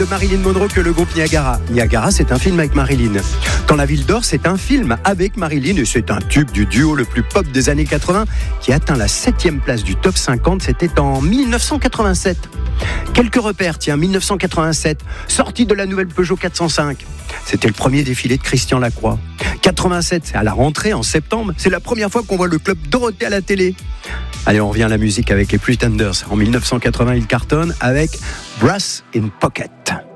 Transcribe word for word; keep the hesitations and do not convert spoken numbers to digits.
de Marilyn Monroe que le groupe Niagara. Niagara, c'est un film avec Marilyn. Quand la ville dort, c'est un film avec Marilyn et c'est un tube du duo le plus pop des années quatre-vingts qui atteint la septième place du top cinquante. C'était en dix-neuf cent quatre-vingt-sept. Quelques repères, tiens, dix-neuf cent quatre-vingt-sept, sortie de la nouvelle Peugeot quatre cent cinq. C'était le premier défilé de Christian Lacroix. quatre-vingt-sept, c'est à la rentrée en septembre. C'est la première fois qu'on voit le club Dorothée à la télé. Allez, on revient à la musique avec les Pretenders. En dix-neuf cent quatre-vingts, ils cartonnent avec Brass in Pocket.